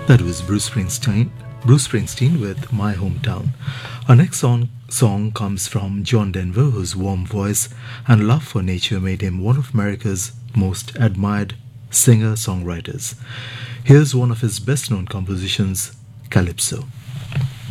That was Bruce Springsteen with My Hometown. Our next song comes from John Denver, whose warm voice and love for nature made him one of America's most admired singer songwriters. Here's one of his best known compositions, Calypso.